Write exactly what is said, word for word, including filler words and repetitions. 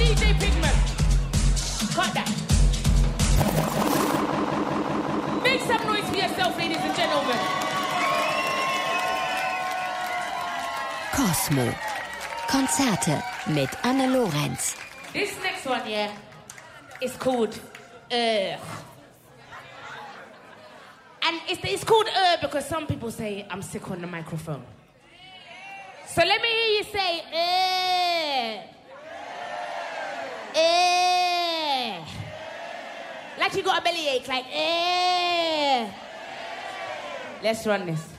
D J Pigment. Cut that. Make some noise for yourself, ladies and gentlemen. Cosmo. Konzerte mit Anne Lorenz. This next one, yeah, is called Ugh. And it's, it's called Ugh because some people say I'm sick on the microphone. So let me hear you say Ugh. Ugh. Like you got a bellyache, like Ugh. Let's run this.